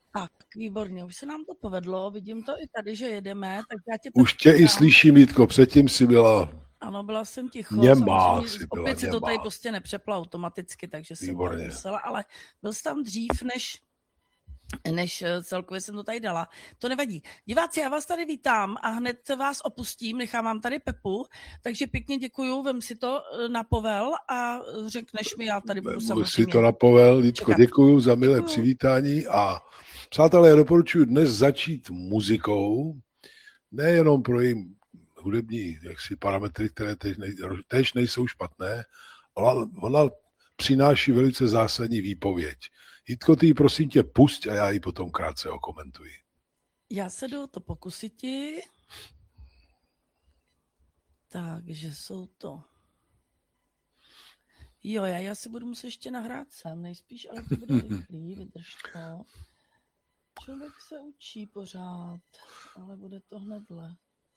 Tak, výborně, už se nám to povedlo, vidím to i tady, že jedeme, tak já tě Už tě i slyším, Jitko, předtím si byla... Ano, byla jsem ticho, Němá samozřejmě, si byla, opět si to tady němá. prostě nepřepla automaticky, takže jsem to Výborně. musela, ale byl jsi tam dřív, než celkově jsem to tady dala. To nevadí. Diváci, já vás tady vítám a hned vás opustím, nechám vám tady Pepu, takže pěkně děkuju, vem si to na povel a řekneš mi, já tady budu samozřejmě si to na povel, Jitko, děkuju za milé přivítání a přátelé, já doporučuji dnes začít muzikou, nejenom pro její hudební parametry, které tež nejsou špatné, ale ona přináší velice zásadní výpověď. Jitko, ty prosím tě pusť a já ji potom krátce okomentuji. Já se jdu to pokusiti. Takže jsou to... Jo, já si budu muset ještě nahrát sám, nejspíš, ale to bude rychlý, vydrž to. Člověk se učí pořád, ale bude to hnedle.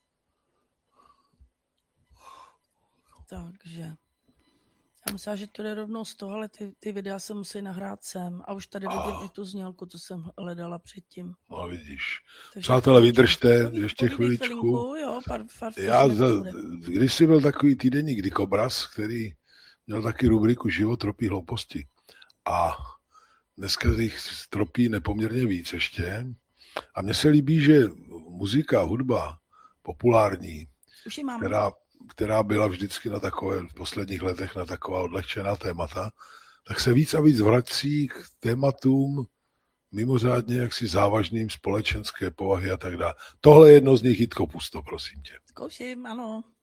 Takže... Já myslím, že to jde rovnou z toho, ale ty videa se musí nahrát sem. A už tady vidím i tu znělku, co jsem hledala předtím. No vidíš. Takže přátelé, vydržte ještě chviličku. Jo, já když jsi byl takový týdeník Dikobraz, který měl taky rubriku Život tropí hlouposti. A dneska jich tropí nepoměrně víc ještě. A mně se líbí, že muzika, hudba populární, která byla vždycky na takové, v posledních letech na taková odlehčená témata, tak se víc a víc vrací k tématům mimořádně jaksi závažným společenské povahy a tak dále. Tohle je jedno z nich, Jitko, pusto, prosím tě. Zkouším, ano.